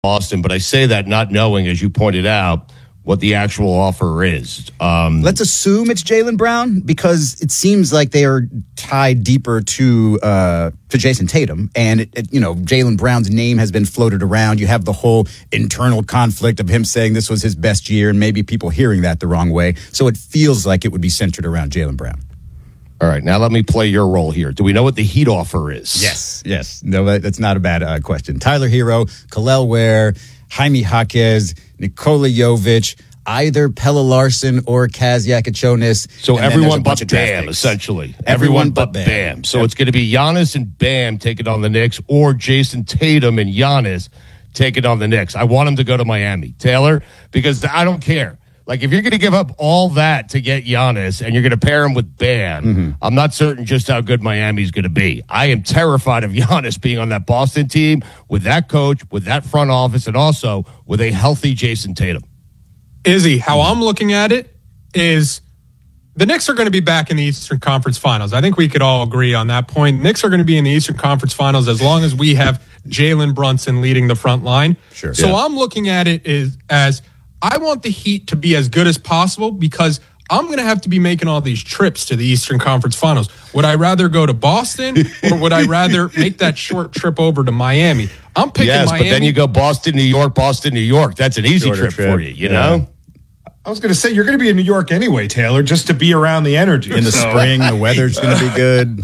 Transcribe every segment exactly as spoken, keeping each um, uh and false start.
Boston, but I say that not knowing, as you pointed out, what the actual offer is. Um, Let's assume it's Jaylen Brown because it seems like they are tied deeper to uh, to Jason Tatum, and it, it, you know Jaylen Brown's name has been floated around. You have the whole internal conflict of him saying this was his best year, and maybe people hearing that the wrong way. So it feels like it would be centered around Jaylen Brown. All right, now let me play your role here. Do we know what the Heat offer is? Yes, yes. No, that, that's not a bad uh, question. Tyler Hero, Kel'el Ware, Jaime Jaquez, Nikola Jovic, either Pelle Larsson or Kaz Yakachonis. So everyone but Bam, essentially. Everyone, everyone but Bam. Bam. So yep. It's going to be Giannis and Bam taking on the Knicks, or Jason Tatum and Giannis taking on the Knicks. I want them to go to Miami, Taylor, because I don't care. Like, if you're going to give up all that to get Giannis and you're going to pair him with Bam, mm-hmm. I'm not certain just how good Miami's going to be. I am terrified of Giannis being on that Boston team with that coach, with that front office, and also with a healthy Jason Tatum. Izzy, how mm-hmm. I'm looking at it is the Knicks are going to be back in the Eastern Conference Finals. I think we could all agree on that point. Knicks are going to be in the Eastern Conference Finals as long as we have Jalen Brunson leading the front line. Sure. So yeah. I'm looking at it is, as I want the Heat to be as good as possible because I'm going to have to be making all these trips to the Eastern Conference Finals. Would I rather go to Boston or would I rather make that short trip over to Miami? I'm picking yes, Miami. But then you go Boston, New York, Boston, New York. That's an easy trip, trip for you, you yeah. know? I was going to say, you're going to be in New York anyway, Taylor, just to be around the energy. In the so. spring, the weather's going to be good.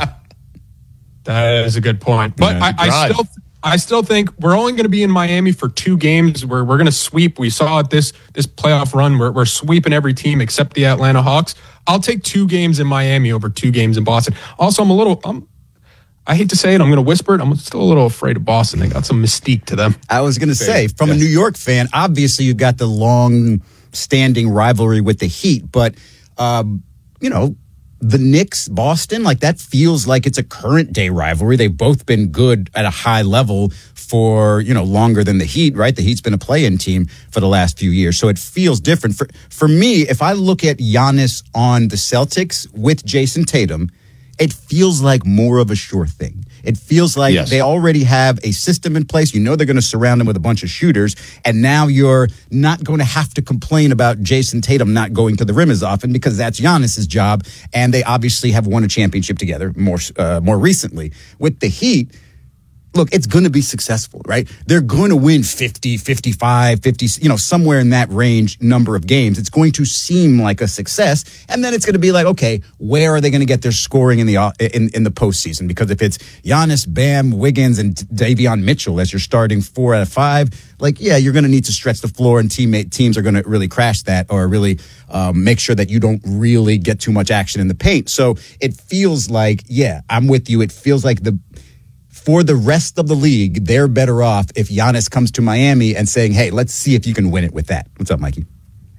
That is a good point. But yeah, I, I still I still think we're only going to be in Miami for two games where we're going to sweep. We saw it this this playoff run. We're, we're sweeping every team except the Atlanta Hawks. I'll take two games in Miami over two games in Boston. Also, I'm a little, I'm, I hate to say it, I'm going to whisper it. I'm still a little afraid of Boston. They got some mystique to them. I was going to say, from yes. a New York fan, obviously you've got the long-standing rivalry with the Heat, but, um, you know, the Knicks, Boston, like that feels like it's a current day rivalry. They've both been good at a high level for, you know, longer than the Heat, right? The Heat's been a play-in team for the last few years. So it feels different. For, for me, if I look at Giannis on the Celtics with Jason Tatum, it feels like more of a sure thing. It feels like yes. they already have a system in place. You know they're going to surround them with a bunch of shooters, and now you're not going to have to complain about Jason Tatum not going to the rim as often because that's Giannis's job, and they obviously have won a championship together more uh, more recently. With the Heat, look, it's going to be successful, right? They're going to win fifty, fifty-five, fifty, you know, somewhere in that range number of games. It's going to seem like a success. And then it's going to be like, okay, where are they going to get their scoring in the in, in the postseason? Because if it's Giannis, Bam, Wiggins, and Davion Mitchell as your starting four out of five, like, yeah, you're going to need to stretch the floor, and teammate teams are going to really crash that or really um, make sure that you don't really get too much action in the paint. So it feels like, yeah, I'm with you. It feels like the for the rest of the league, they're better off if Giannis comes to Miami and saying, hey, let's see if you can win it with that. What's up, Mikey?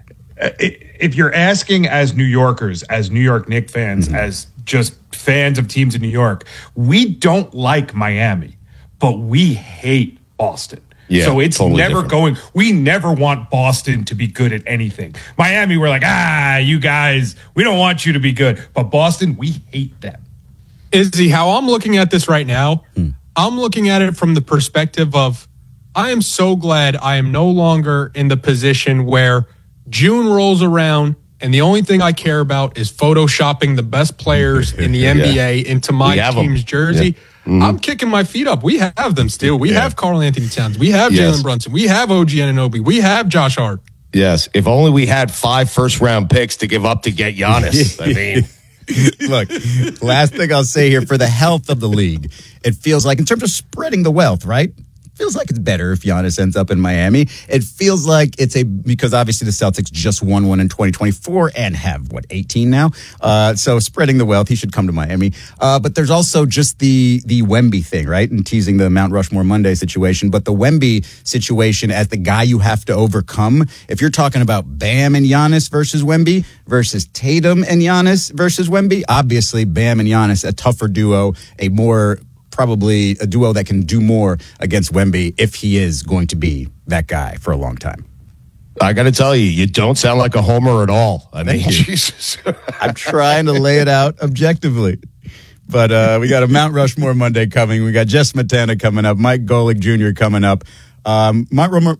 If you're asking as New Yorkers, as New York Knicks fans, mm-hmm. as just fans of teams in New York, we don't like Miami, but we hate Boston. Yeah, so it's totally never different. going, we never want Boston to be good at anything. Miami, we're like, ah, you guys, we don't want you to be good. But Boston, we hate them. Izzy, how I'm looking at this right now, hmm. I'm looking at it from the perspective of I am so glad I am no longer in the position where June rolls around and the only thing I care about is photoshopping the best players in the N B A yeah. into my team's them. jersey. Yeah. Mm-hmm. I'm kicking my feet up. We have them still. We yeah. have Karl Anthony Towns. We have yes. Jalen Brunson. We have O G Anunoby. We have Josh Hart. Yes. If only we had five first round picks to give up to get Giannis. I mean... Look, last thing I'll say here, for the health of the league, it feels like in terms of spreading the wealth, right? It feels like it's better if Giannis ends up in Miami. It feels like it's a, because obviously the Celtics just won one in twenty twenty-four and have, what, eighteen now? Uh, so spreading the wealth, he should come to Miami. Uh, but there's also just the the Wemby thing, right? And teasing the Mount Rushmore Monday situation. But the Wemby situation as the guy you have to overcome, if you're talking about Bam and Giannis versus Wemby versus Tatum and Giannis versus Wemby, obviously Bam and Giannis, a tougher duo, a more... probably a duo that can do more against Wemby if he is going to be that guy for a long time. I got to tell you, you don't sound like a homer at all. I mean, Jesus. I'm trying to lay it out objectively. But uh, we got a Mount Rushmore Monday coming. We got Jess Matana coming up, Mike Golick Junior coming up. Um, might rem-